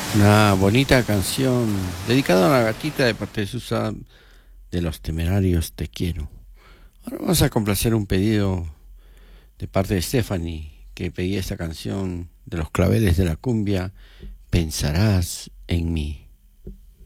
Una bonita canción dedicada a una gatita de parte de Susan de Los Temerarios Te Quiero. Ahora vamos a complacer un pedido de parte de Stephanie, que pedía esta canción de Los Claveles de la Cumbia, Pensarás en mí.